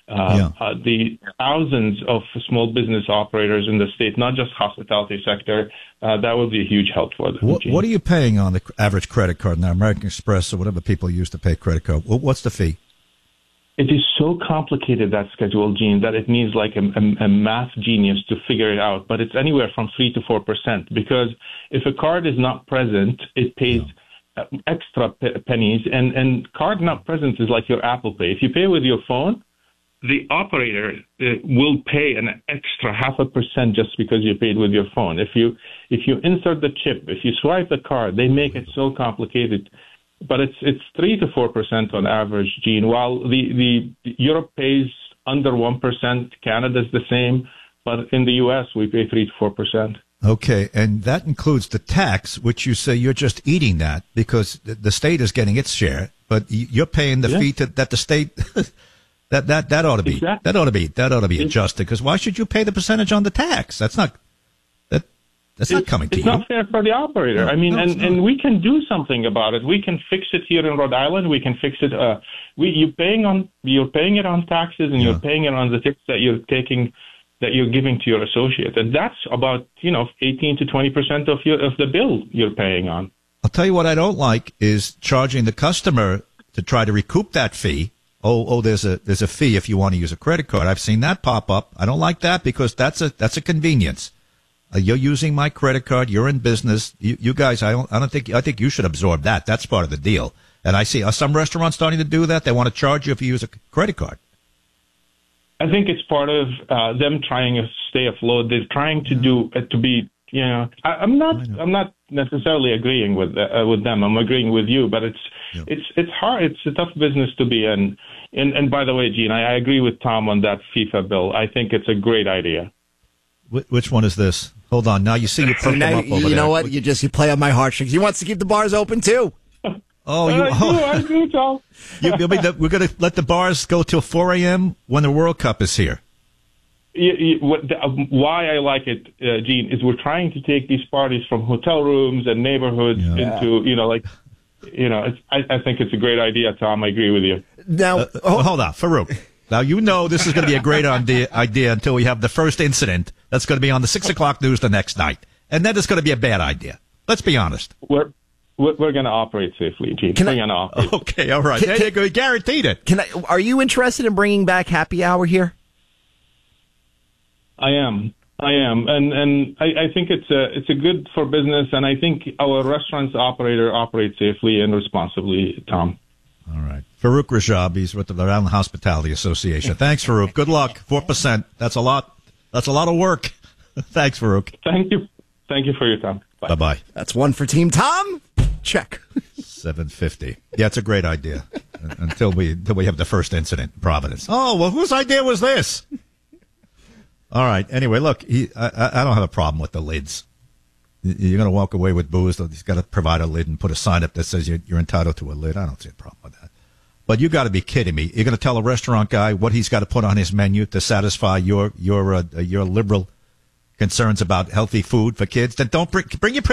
the thousands of small business operators in the state, not just hospitality sector, that would be a huge help for them. What are you paying on the average credit card now, American Express or whatever people use to pay credit card? What's the fee? It is so complicated, that schedule, Gene, that it needs like a math genius to figure it out. But it's anywhere from 3 to 4%, because if a card is not present, it pays extra pennies. And card not present is like your Apple Pay. If you pay with your phone, the operator will pay an extra 0.5% just because you paid with your phone. If you insert the chip, if you swipe the card, they make it so complicated. But it's 3 to 4% on average, Gene. While the Europe pays under 1%, Canada's the same, but in the U.S. we pay 3 to 4%. Okay, and that includes the tax, which you say you're just eating that because the state is getting its share, but you're paying the fee that the state that ought to be that ought to be adjusted. Because why should you pay the percentage on the tax? That's not coming to you. It's not fair for the operator. And we can do something about it. We can fix it here in Rhode Island. We can fix it. You're paying it on taxes, and you're paying it on the tips that you're taking, that you're giving to your associate, and that's about 18 to 20% of the bill you're paying on. I'll tell you what I don't like is charging the customer to try to recoup that fee. There's a fee if you want to use a credit card. I've seen that pop up. I don't like that because that's a convenience. You're using my credit card. You're in business. You guys, I think you should absorb that. That's part of the deal. And I see some restaurants starting to do that. They want to charge you if you use a credit card. I think it's part of them trying to stay afloat. They're trying to do to be. I'm not necessarily agreeing with them. I'm agreeing with you, but it's hard. It's a tough business to be in. And by the way, Gene, I agree with Tom on that FIFA bill. I think it's a great idea. Which one is this? Hold on. Now you see you perk them up over there. You know what? You play on my heartstrings. He wants to keep the bars open too. I do, Tom. We're going to let the bars go till 4 a.m. when the World Cup is here. Why I like it, Gene, is we're trying to take these parties from hotel rooms and neighborhoods into, I think it's a great idea, Tom. I agree with you. Now, hold on, Farouk. Now, this is going to be a great idea until we have the first incident that's going to be on the 6 o'clock news the next night. And then it's going to be a bad idea. Let's be honest. We're going to operate safely, Gene. We're going to operate. Okay, all right. There you go. Guaranteed it. Are you interested in bringing back happy hour here? I am, and I think it's a good for business, and I think our restaurants operator operates safely and responsibly, Tom. All right. Farouk Rajab, he's with the Rhode Island Hospitality Association. Thanks, Farouk. Good luck. 4%. That's a lot of work. Thanks, Farouk. Thank you for your time. Bye. Bye-bye. That's one for Team Tom. Check. 750. Yeah, it's a great idea. Until we have the first incident in Providence. Oh, well, whose idea was this? All right. Anyway, look, I don't have a problem with the lids. You're going to walk away with booze. He's got to provide a lid and put a sign up that says you're entitled to a lid. I don't see a problem with that. But you got to be kidding me. You're going to tell a restaurant guy what he's got to put on his menu to satisfy your liberal concerns about healthy food for kids? Then don't go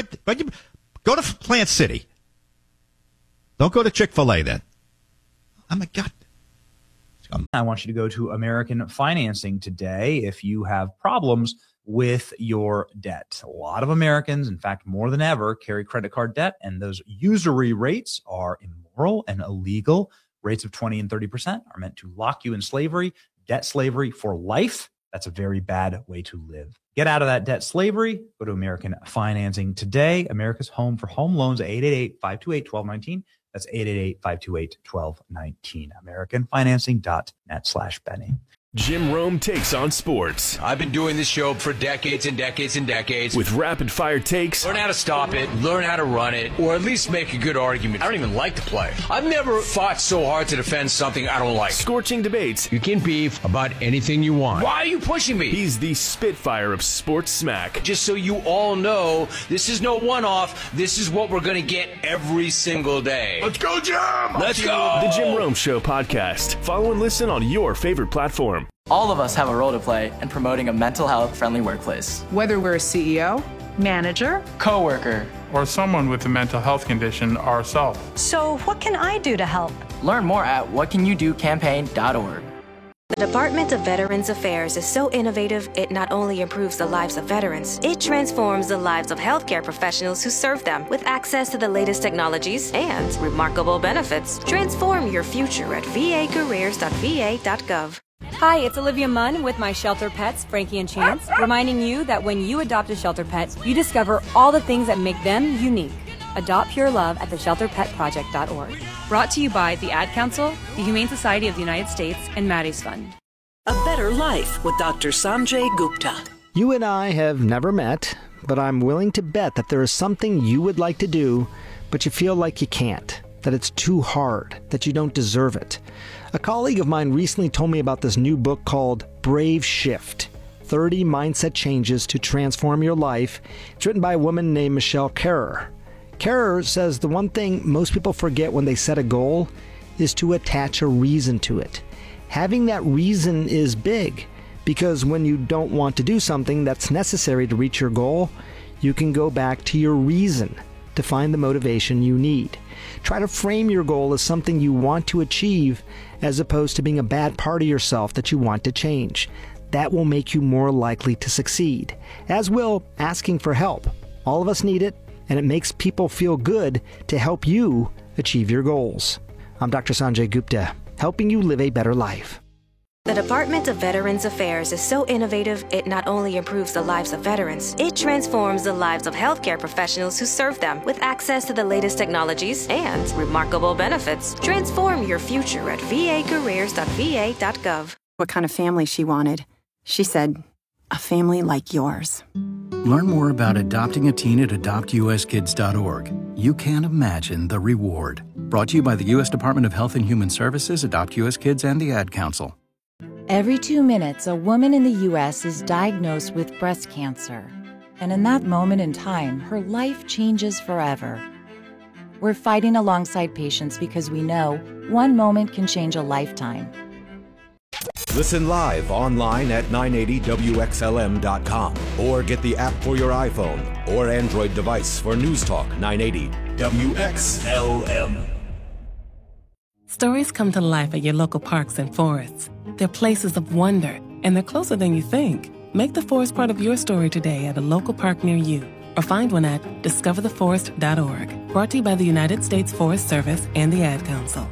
to Plant City. Don't go to Chick-fil-A then. Oh my God. I want you to go to American Financing today if you have problems with your debt. A lot of Americans, in fact, more than ever, carry credit card debt, and those usury rates are immoral and illegal. Rates of 20 and 30% are meant to lock you in slavery, debt slavery for life. That's a very bad way to live. Get out of that debt slavery. Go to American Financing today. America's home for home loans, 888-528-1219. That's 888-528-1219. AmericanFinancing.net/Benny. Jim Rome takes on sports. I've been doing this show for decades and decades and decades. With rapid-fire takes. Learn how to stop it, learn how to run it, or at least make a good argument. I don't even like to play. I've never fought so hard to defend something I don't like. Scorching debates. You can beef about anything you want. Why are you pushing me? He's the Spitfire of sports smack. Just so you all know, this is no one-off. This is what we're going to get every single day. Let's go, Jim! Let's go! The Jim Rome Show podcast. Follow and listen on your favorite platform. All of us have a role to play in promoting a mental health friendly workplace. Whether we're a CEO, manager, coworker, or someone with a mental health condition ourselves. So what can I do to help? Learn more at whatcanyoudocampaign.org. The Department of Veterans Affairs is so innovative, it not only improves the lives of veterans, it transforms the lives of healthcare professionals who serve them with access to the latest technologies and remarkable benefits. Transform your future at vacareers.va.gov. Hi, it's Olivia Munn with my shelter pets, Frankie and Chance, reminding you that when you adopt a shelter pet, you discover all the things that make them unique. Adopt Pure Love at theshelterpetproject.org. Brought to you by the Ad Council, the Humane Society of the United States, and Maddie's Fund. A Better Life with Dr. Sanjay Gupta. You and I have never met, but I'm willing to bet that there is something you would like to do, but you feel like you can't, that it's too hard, that you don't deserve it. A colleague of mine recently told me about this new book called Brave Shift, 30 Mindset Changes to Transform Your Life. It's written by a woman named Michelle Kerrer. Kerrer says the one thing most people forget when they set a goal is to attach a reason to it. Having that reason is big, because when you don't want to do something that's necessary to reach your goal, you can go back to your reason to find the motivation you need. Try to frame your goal as something you want to achieve, as opposed to being a bad part of yourself that you want to change. That will make you more likely to succeed, as will asking for help. All of us need it, and it makes people feel good to help you achieve your goals. I'm Dr. Sanjay Gupta, helping you live a better life. The Department of Veterans Affairs is so innovative, it not only improves the lives of veterans, it transforms the lives of healthcare professionals who serve them with access to the latest technologies and remarkable benefits. Transform your future at vacareers.va.gov. What kind of family she wanted. She said, a family like yours. Learn more about adopting a teen at adoptuskids.org. You can't imagine the reward. Brought to you by the U.S. Department of Health and Human Services, Adopt U.S. Kids, and the Ad Council. Every 2 minutes, a woman in the U.S. is diagnosed with breast cancer. And in that moment in time, her life changes forever. We're fighting alongside patients because we know one moment can change a lifetime. Listen live online at 980WXLM.com or get the app for your iPhone or Android device for News Talk 980 WXLM. Stories come to life at your local parks and forests. They're places of wonder, and they're closer than you think. Make the forest part of your story today at a local park near you, or find one at discovertheforest.org. Brought to you by the United States Forest Service and the Ad Council.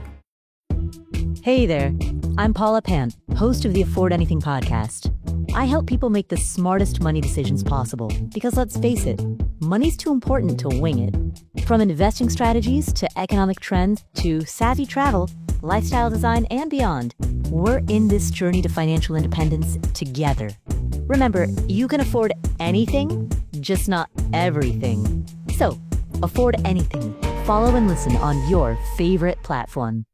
Hey there, I'm Paula Pant, host of the Afford Anything podcast. I help people make the smartest money decisions possible because, let's face it, money's too important to wing it. From investing strategies to economic trends to savvy travel, lifestyle design, and beyond, we're in this journey to financial independence together. Remember, you can afford anything, just not everything. So, afford anything. Follow and listen on your favorite platform.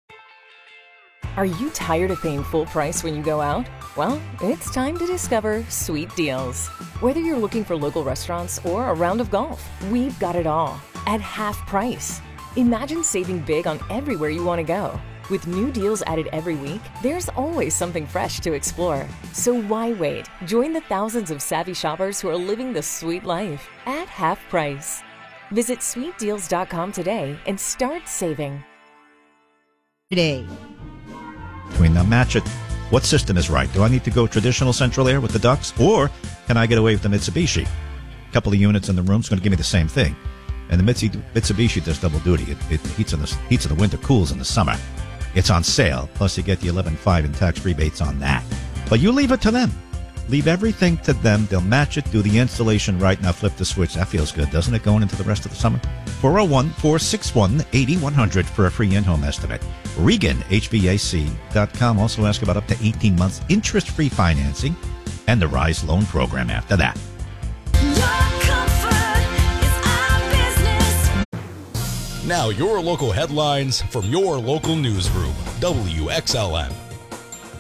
Are you tired of paying full price when you go out? Well, it's time to discover Sweet Deals. Whether you're looking for local restaurants or a round of golf, we've got it all at half price. Imagine saving big on everywhere you want to go. With new deals added every week, there's always something fresh to explore. So why wait? Join the thousands of savvy shoppers who are living the sweet life at half price. Visit sweetdeals.com today and start saving. Today. Now match it. What system is right? Do I need to go traditional central air with the ducts, or can I get away with the Mitsubishi? A couple of units in the room is going to give me the same thing. And the Mitsubishi does double duty. It heats in the winter, cools in the summer. It's on sale. Plus, you get the $11,500 in tax rebates on that. But you leave it to them. Leave everything to them. They'll match it, do the installation right. Now flip the switch. That feels good, doesn't it, going into the rest of the summer? 401-461-8100 for a free in-home estimate. ReganHVAC.com. Also ask about up to 18 months interest-free financing and the RISE loan program after that. Now your local headlines from your local newsroom. WXLM.